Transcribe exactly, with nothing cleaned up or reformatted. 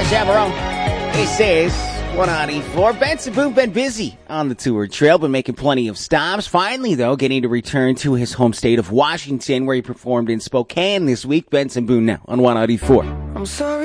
Chaperone. This is one ninety-four. Benson Boone been busy on the tour trail, been making plenty of stops. Finally, though, getting to return to his home state of Washington, where he performed in Spokane this week. Benson Boone now on one ninety-four. I'm sorry.